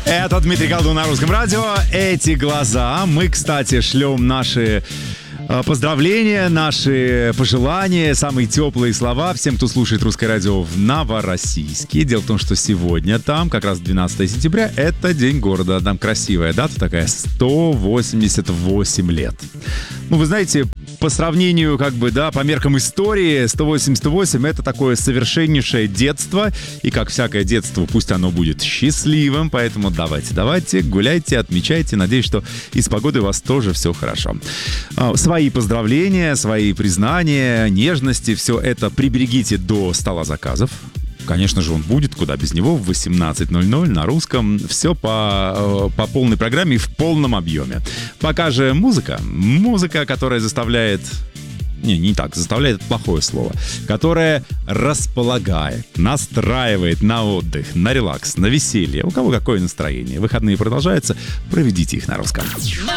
Это Дмитрий Колдун на Русском радио. Эти глаза. Мы, кстати, шлем наши поздравления, наши пожелания, самые теплые слова всем, кто слушает Русское радио в Новороссийске. Дело в том, что сегодня там, как раз 12 сентября, это День города. Там красивая дата такая, 188 лет. Ну, вы знаете, по сравнению, по меркам истории, 188 — это такое совершеннейшее детство. И как всякое детство, пусть оно будет счастливым. Поэтому давайте, гуляйте, отмечайте. Надеюсь, что и с погодой у вас тоже все хорошо. Свои поздравления, свои признания, нежности, все это приберегите до стола заказов. Конечно же, он будет, куда без него, в 18:00 на русском. Все по полной программе и в полном объеме. Пока же музыка, которая заставляет... Не так, заставляет плохое слово. Которая располагает, настраивает на отдых, на релакс, на веселье. У кого какое настроение. Выходные продолжаются, проведите их на русском.